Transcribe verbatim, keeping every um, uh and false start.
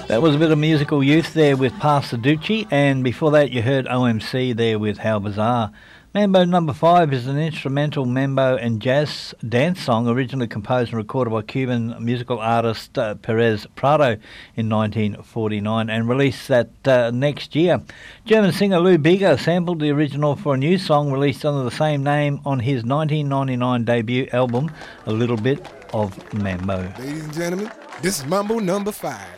That was a bit of musical youth there with Pastor Ducci, and before that you heard O M C there with How Bizarre. Mambo Number Five is an instrumental mambo and jazz dance song originally composed and recorded by Cuban musical artist uh, Perez Prado in nineteen forty-nine and released that uh, next year. German singer Lou Bega sampled the original for a new song released under the same name on his nineteen ninety-nine debut album, A Little Bit of Mambo. Ladies and gentlemen, this is Mambo Number Five.